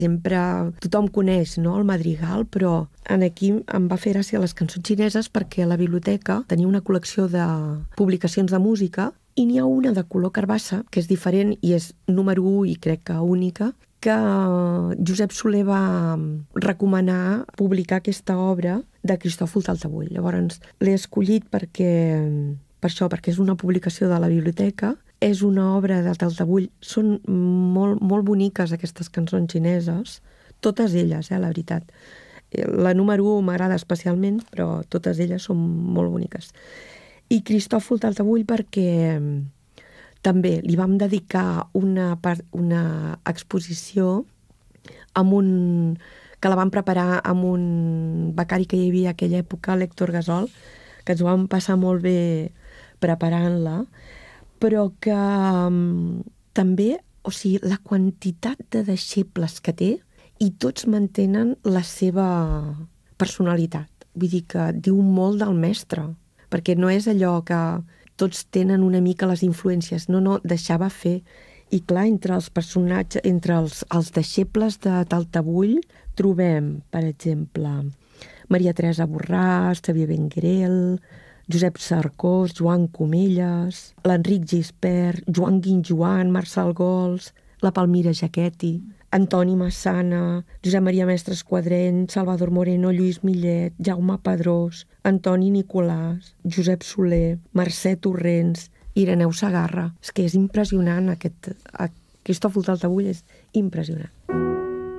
Sempre tothom coneix, no, el madrigal, però aquí em va fer gràcia les cançons xineses perquè la biblioteca tenia una col·lecció de publicacions de música i n'hi ha una de color carbassa, que és diferent i és número 1 i crec que única, que Josep Soler va recomanar publicar aquesta obra de Cristòfol Taltabull. Llavors l'he escollit per això, perquè és una publicació de la biblioteca, és una obra de Taltabull, són molt, molt boniques aquestes cançons xineses, totes elles, la veritat. La número 1 m'agrada especialment, però totes elles són molt boniques. I Cristòfol Taltabull perquè també li vam dedicar una exposició que la vam preparar amb un becari que hi havia a aquella època, l'Héctor Gasol, que ens ho vam passar molt bé preparant-la, però que també, o sigui, la quantitat de deixebles que té i tots mantenen la seva personalitat. Vull dir que diu molt del mestre, perquè no és allò que tots tenen una mica les influències, no, deixava fer. I clar, entre els personatges, entre els deixebles de Taltabull, trobem, per exemple, Maria Teresa Borràs, Xavier Benguerel, Josep Cercós, Joan Comelles, l'Enric Gispert, Joan Guinjoan, Marçal Gols, la Palmira Jaquetti, Antoni Massana, Josep Maria Mestres Quadreny, Salvador Moreno, Lluís Millet, Jaume Pedrós, Antoni Nicolàs, Josep Soler, Mercè Torrents, Ireneu Segarra. És que és impressionant, aquest Cristòfol Taltabull és impressionant.